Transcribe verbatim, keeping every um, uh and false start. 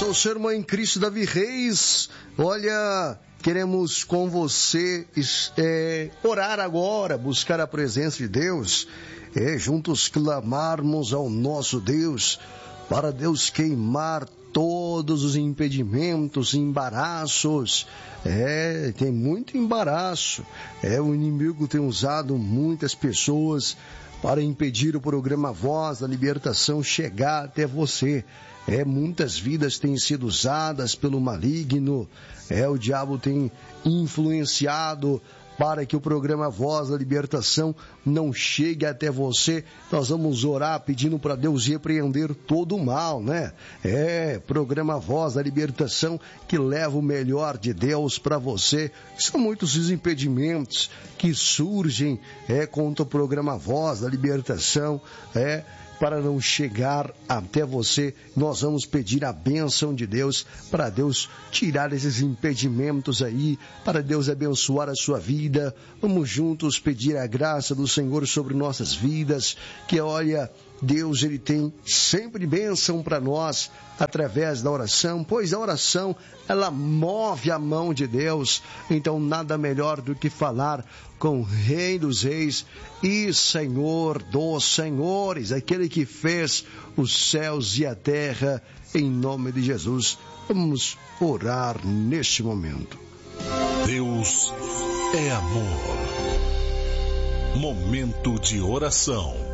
sou o seu irmão em Cristo, Davi Reis. Olha, queremos com você é, orar agora, buscar a presença de Deus, é, juntos clamarmos ao nosso Deus, para Deus queimar todos os impedimentos, embaraços. É, tem muito embaraço. É, o inimigo tem usado muitas pessoas para impedir o programa Voz da Libertação chegar até você. É, muitas vidas têm sido usadas pelo maligno. É, o diabo tem influenciado para que o programa Voz da Libertação não chegue até você. Nós vamos orar pedindo para Deus repreender todo o mal, né? É, programa Voz da Libertação que leva o melhor de Deus para você. São muitos os impedimentos que surgem é, contra o programa Voz da Libertação, é, para não chegar até você. Nós vamos pedir a bênção de Deus, para Deus tirar esses impedimentos aí, para Deus abençoar a sua vida. Vamos juntos pedir a graça do Senhor sobre nossas vidas, que olha, Deus, Ele tem sempre bênção para nós através da oração, pois a oração, ela move a mão de Deus. Então nada melhor do que falar com o Rei dos Reis e Senhor dos Senhores, aquele que fez os céus e a terra, em nome de Jesus. Vamos orar neste momento. Deus é amor. Momento de oração.